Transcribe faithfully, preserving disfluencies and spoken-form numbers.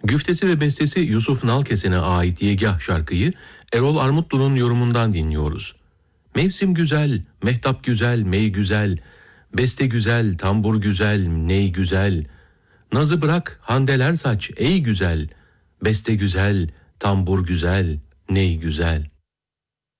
Güftesi ve bestesi Yusuf Nalkesen'e ait Yegah şarkıyı Erol Armutlu'nun yorumundan dinliyoruz. Mevsim güzel, mehtap güzel, mey güzel, beste güzel, tambur güzel, ney güzel. Nazı bırak, handeler saç ey güzel, beste güzel, tambur güzel, ney güzel.